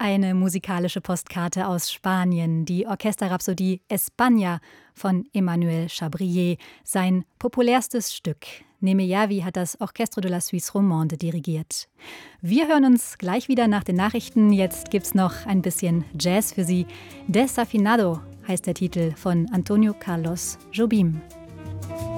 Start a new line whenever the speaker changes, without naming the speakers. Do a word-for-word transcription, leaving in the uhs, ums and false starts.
eine musikalische Postkarte aus Spanien, die Orchesterrhapsodie España von Emmanuel Chabrier, sein populärstes Stück. Nemeyavi hat das Orchestre de la Suisse Romande dirigiert. Wir hören uns gleich wieder nach den Nachrichten. Jetzt gibt's noch ein bisschen Jazz für Sie. Desafinado heißt der Titel von Antonio Carlos Jobim.